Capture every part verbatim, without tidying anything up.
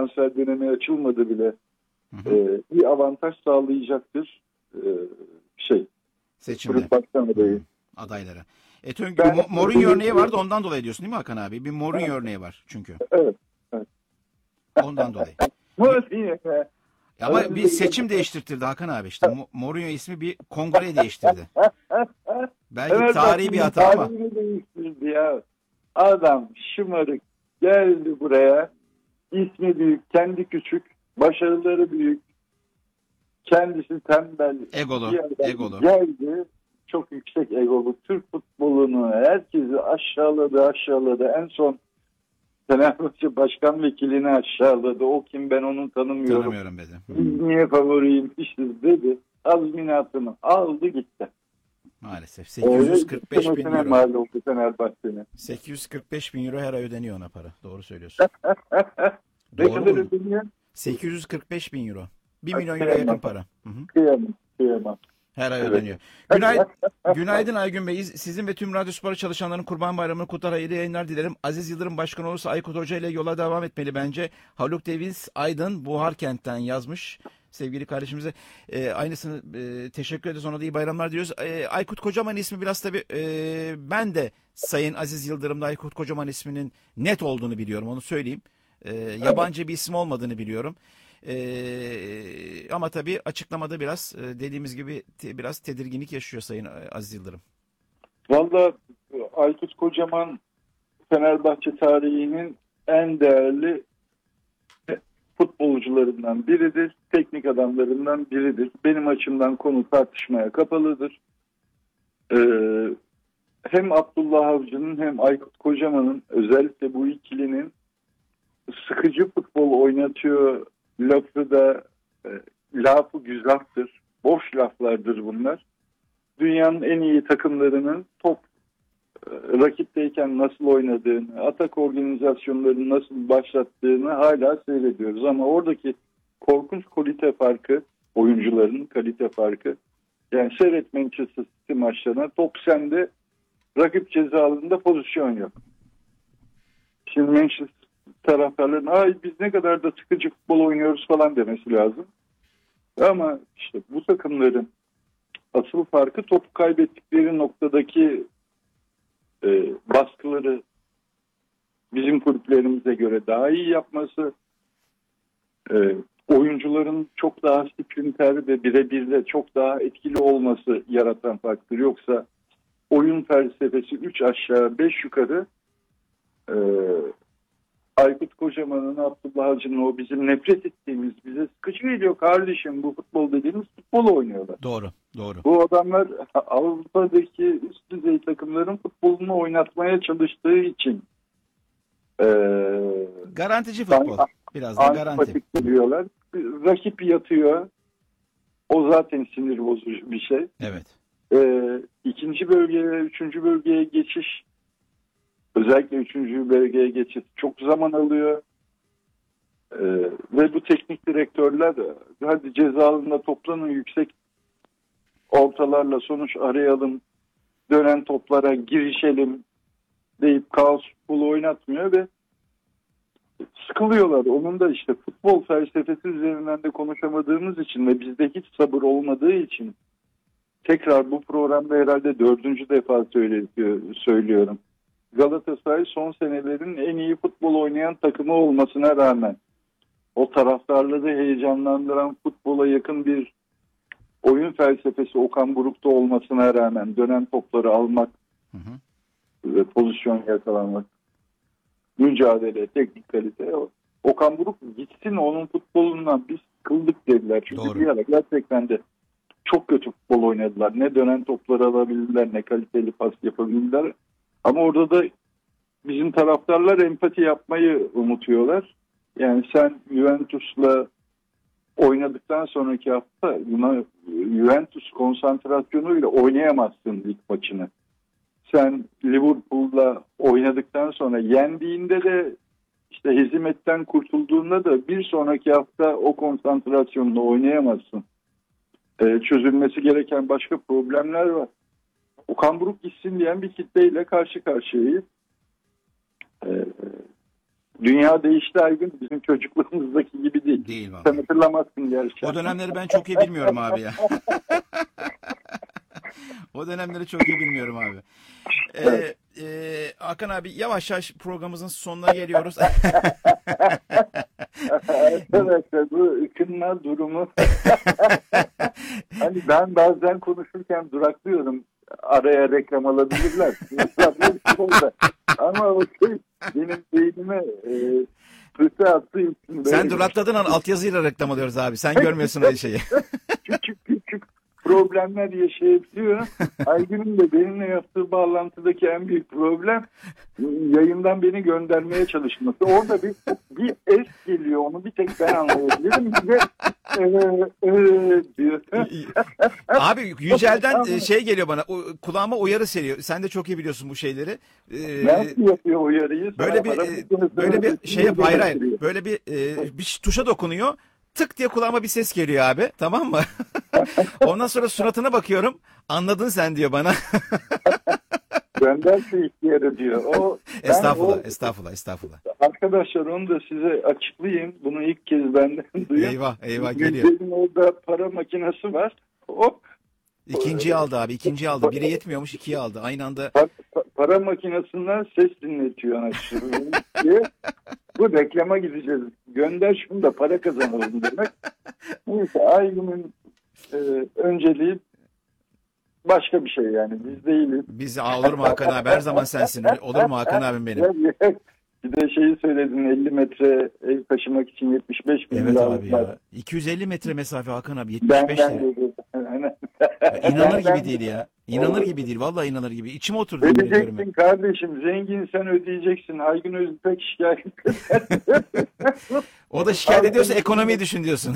transfer dönemi açılmadı bile Hı hı. e, bir avantaj sağlayacaktır e, şey Seçimde. kulüp başkan adayı. Hı. Adaylara. E, çünkü Ben- Mo- Mourinho örneği vardı, ondan dolayı diyorsun değil mi Hakan abi? Bir Mourinho Evet. örneği var çünkü. Evet. evet. Ondan dolayı. Mourinho. Ama bir seçim değiştirtirdi Hakan abi işte. Mo- Mourinho ismi bir kongre değiştirdi. Belki tarihi bir hata ama. Tarihini değiştirdi ya. Adam şımarık geldi buraya. İsmi büyük, kendi küçük, başarıları büyük. Kendisi tembel. Egolu, bir adam egolu. Geldi. Çok yüksek egolu. Türk futbolunu herkesi aşağıladı, aşağıladı. En son Fenerbahçe Başkan Vekilini aşağıladı. O kim, ben onu tanımıyorum. Tanımıyorum dedi. Biz niye favoriymişiz dedi. Azminatını aldı gitti. Maalesef. sekiz yüz kırk beş bin euro. Mal oldu Fenerbahçe'nin. sekiz yüz kırk beş bin euro her ay ödeniyor ona para. Doğru söylüyorsun. Ne Doğru kadar mu? ödeniyor? sekiz yüz kırk beş bin euro. bir milyon euro yakın para. Hı hı. Kıyamam, kıyamam. Her ay Evet. ödeniyor. Günay, günaydın Aygün Bey. Sizin ve tüm Radyospor çalışanların Kurban Bayramı'nı kutlar, hayırlı yayınlar dilerim. Aziz Yıldırım başkan olursa Aykut Hoca ile yola devam etmeli bence. Haluk Deviz Aydın Buharkent'ten yazmış. Sevgili kardeşimize e, aynısını e, teşekkür ederiz. Ona da iyi bayramlar diyoruz. E, Aykut Kocaman ismi biraz tabii e, ben de Sayın Aziz Yıldırım'da Aykut Kocaman isminin net olduğunu biliyorum. Onu söyleyeyim. E, yabancı bir isim olmadığını biliyorum. Ee, ama tabii açıklamada biraz dediğimiz gibi te, biraz tedirginlik yaşıyor Sayın Aziz Yıldırım. Valla Aykut Kocaman Fenerbahçe tarihinin en değerli futbolcularından biridir. Teknik adamlarından biridir. Benim açımdan konu tartışmaya kapalıdır. Ee, hem Abdullah Avcı'nın hem Aykut Kocaman'ın, özellikle bu ikilinin sıkıcı futbol oynatıyor lafı da e, lafı güzahtır. Boş laflardır bunlar. Dünyanın en iyi takımlarının top e, rakipteyken nasıl oynadığını, atak organizasyonlarını nasıl başlattığını hala seyrediyoruz. Ama oradaki korkunç kalite farkı, oyuncuların kalite farkı. Yani seyret Manchester City maçlarına, top sende, rakip ceza alanında pozisyon yok. Şimdi Manchester taraftarların ay biz ne kadar da sıkıcı futbol oynuyoruz falan demesi lazım. Ama işte bu takımların asıl farkı topu kaybettikleri noktadaki e, baskıları bizim kulüplerimize göre daha iyi yapması, e, oyuncuların çok daha sprinter ve birebir de çok daha etkili olması yaratan faktör. Yoksa oyun felsefesi üç aşağı beş yukarı e, Aykut Kocaman'ın, Abdullah Avcı'nın, o bizim nefret ettiğimiz, bize sıkıcı geliyor kardeşim bu futbol dediğimiz futbol oynuyorlar. Doğru, doğru. Bu adamlar Avrupa'daki üst düzey takımların futbolunu oynatmaya çalıştığı için e, garantici futbol. Biraz da garanti. Geliyorlar. Rakip yatıyor. O zaten sinir bozucu bir şey. Evet. E, ikinci bölgeye, üçüncü bölgeye geçiş, özellikle üçüncü bölgeye geçiş çok zaman alıyor. Ee, ve bu teknik direktörler hadi ceza alanında toplanın, yüksek ortalarla sonuç arayalım, dönen toplara girişelim deyip kaos futbolu oynatmıyor ve sıkılıyorlar. Onun da işte futbol felsefesi üzerinden de konuşamadığımız için ve bizde hiç sabır olmadığı için tekrar bu programda herhalde dördüncü defa söylüyorum. Galatasaray son senelerin en iyi futbol oynayan takımı olmasına rağmen, o taraftarları heyecanlandıran futbola yakın bir oyun felsefesi Okan Buruk'ta olmasına rağmen, dönen topları almak, hı hı, ve pozisyon yakalamak, mücadele, teknik kalite. Okan Buruk gitsin, onun futbolundan biz sıkıldık dediler. Çünkü doğru, bir ara gerçekten de çok kötü futbol oynadılar. Ne dönen topları alabildiler, ne kaliteli pas yapabildiler. Ama orada da bizim taraftarlar empati yapmayı unutuyorlar. Yani sen Juventus'la oynadıktan sonraki hafta Juventus konsantrasyonuyla oynayamazsın lig maçını. Sen Liverpool'la oynadıktan sonra yendiğinde de, işte hezimetten kurtulduğunda da bir sonraki hafta o konsantrasyonla oynayamazsın. Ee, çözülmesi gereken başka problemler var. Okan Buruk gitsin diyen bir kitleyle karşı karşıyayız. Ee, Dünya değişti Aygün. Bizim çocukluğumuzdaki gibi değil. Değil vallahi. Sen hatırlamazsın gerçi. O dönemleri ben çok iyi bilmiyorum abi ya. O dönemleri çok iyi bilmiyorum abi. Ee, Evet. e, Hakan abi yavaş yavaş programımızın sonuna geliyoruz. Arkadaşlar bu ıkınma durumu hani ben bazen konuşurken duraklıyorum, araya reklam alabilirler. Ama o şey benim beynime e, fırça attığı için böyle Sen durakladığın an altyazıyla reklam alıyoruz abi. Sen görmüyorsun o şeyi. küçük küçük problemler yaşayabiliyorum. Aygün'ün de benimle yaptığı bağlantıdaki en büyük problem yayından beni göndermeye çalışması. Orada bir bir es geliyor. Onu bir tek ben anlayabilirim. Bir de e, e, diyor. Abi Yücel'den e, şey geliyor bana. O, kulağıma uyarı seriyor. Sen de çok iyi biliyorsun bu şeyleri. Ee, Nasıl yapıyor uyarıyı? böyle bir Sana e, para- böyle bir şey yap. Hayır hayır. getiriyor. Böyle bir e, bir tuşa dokunuyor. Tık diye kulağıma bir ses geliyor abi. Tamam mı? Ondan sonra suratına bakıyorum. Anladın sen diyor bana. Benden şey ihtiyar diyor. O, ben Estağfurullah, o- estağfurullah, estağfurullah. Arkadaşlar onu da size açıklayayım. Bunu ilk kez benden duyuyorum. Eyvah, eyvah geliyor. Yücel'in orada para makinesi var. O İkinciyi aldı abi, ikinciyi aldı. Biri yetmiyormuş, ikiyi aldı. Aynı anda pa- pa- para makinesinden ses dinletiyor anasını diye. Bu reklama gideceğiz. Gönder şunu da para kazanalım demek. Neyse Aygün'ün e, önceliği başka bir şey yani. Biz değiliz. biz Aa, olur mu Hakan abi? Her zaman sensin. Olur mu Hakan abim benim? Bir de şeyi söyledin, elli metre ev taşımak için yetmiş beş bin Evet lira abi aldılar. ya. iki yüz elli metre mesafe Hakan abi. yetmiş beş Benden lira. dedi. Aynen. Ya İnanır Benden gibi değil ya. İnanır gibi değil. Vallahi inanır gibi. İçime oturdu. yemin ediyorum ya. Ödeyeceksin kardeşim. Zengin sen ödeyeceksin. Aygün Öztürk şikayet O da şikayet ediyorsa ekonomiyi düşün diyorsun.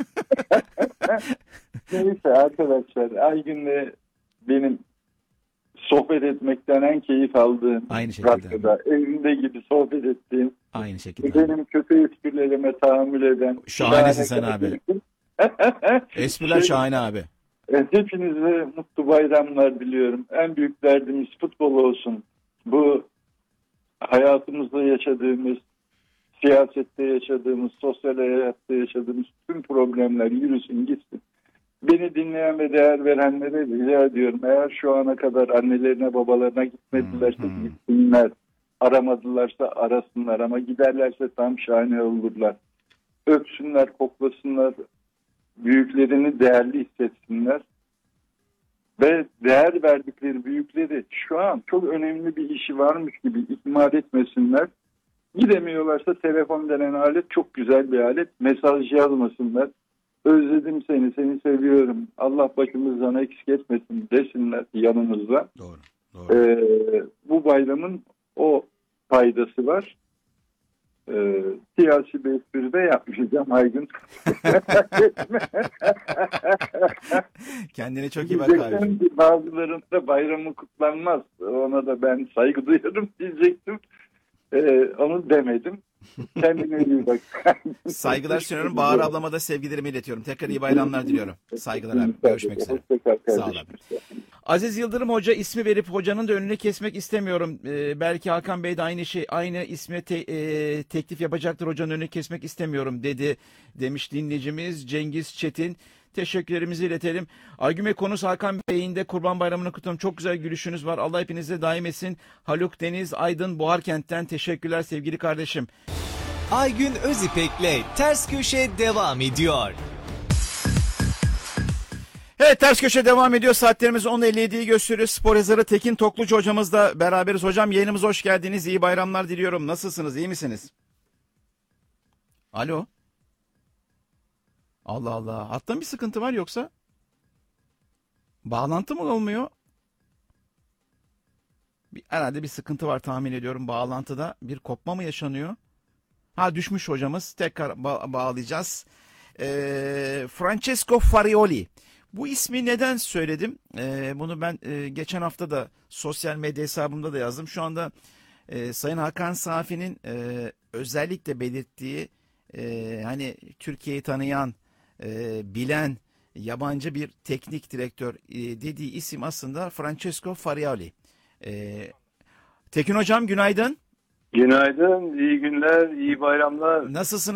Neyse arkadaşlar. Aygün'le benim sohbet etmekten en keyif aldığım Aynı şekilde. radyoda, evimde gibi sohbet ettiğim, Aynı şekilde. abi. benim kötü esprilerime tahammül eden. Şahanesin sen Şahane abi. kardeşim. Espriler Şey- şahane abi. Evet, hepinize mutlu bayramlar diliyorum. En büyük derdimiz futbol olsun. Bu hayatımızda yaşadığımız, siyasette yaşadığımız, sosyal hayatta yaşadığımız tüm problemler yürüsün gitsin. Beni dinleyen ve değer verenlere rica ediyorum. Eğer şu ana kadar annelerine babalarına gitmedilerse Hı hı. gitsinler. Aramadılarsa arasınlar ama giderlerse tam şahane olurlar. Öpsünler, koklasınlar. Büyüklerini değerli hissetsinler. Ve değer verdikleri büyükleri şu an çok önemli bir işi varmış gibi ihmal etmesinler. Gidemiyorlarsa telefon denen alet çok güzel bir alet. Mesaj yazmasınlar. Özledim seni, seni seviyorum. Allah başımızdan eksik etmesin desinler yanımızda. Doğru. Doğru. Ee, bu bayramın o faydası var. Ee, siyasi bir espri de yapmayacağım Aygün. Kendine çok iyi bak abi. Diyecektim ki bazılarında bayramı kutlanmaz. Ona da ben saygı duyarım diyecektim. Ee, onu demedim. Kendine iyi bak. Saygılar sunuyorum. Bahar ablama da sevgilerimi iletiyorum. Tekrar iyi bayramlar diliyorum. Saygılar abi. Görüşmek üzere. Hoşçakal Sağ ol kardeşim. Aziz Yıldırım Hoca ismi verip hocanın da önünü kesmek istemiyorum. Ee, belki Hakan Bey de aynı şey, aynı isme te- e, teklif yapacaktır. Hocanın önünü kesmek istemiyorum dedi demiş dinleyicimiz Cengiz Çetin. Teşekkürlerimizi iletelim. Aygün Bey konusu Hakan Bey'in de Kurban Bayramı'nı kutluyorum. Çok güzel gülüşünüz var. Allah hepinize daim etsin. Haluk Deniz Aydın Buharkent'ten teşekkürler sevgili kardeşim. Aygün Özipek'le Ters Köşe devam ediyor. Evet ters köşe devam ediyor. Saatlerimiz on elli yediyi gösteriyor. Spor yazarı Tekin Toklucu hocamızla beraberiz. Hocam yayınımıza hoş geldiniz. İyi bayramlar diliyorum. Nasılsınız? İyi misiniz? Alo. Allah Allah. Hatta bir sıkıntı var yoksa? Bağlantı mı olmuyor? Bir, herhalde bir sıkıntı var tahmin ediyorum. Bağlantıda bir kopma mı yaşanıyor? Ha düşmüş hocamız. Tekrar ba- bağlayacağız. Ee, Francesco Farioli. Bu ismi neden söyledim? Ee, bunu ben e, geçen hafta da sosyal medya hesabımda da yazdım. Şu anda e, Sayın Hakan Safi'nin e, özellikle belirttiği e, hani Türkiye'yi tanıyan, e, bilen yabancı bir teknik direktör e, dediği isim aslında Francesco Farioli. E, Tekin hocam günaydın. Günaydın, iyi günler, iyi bayramlar. Nasılsınız?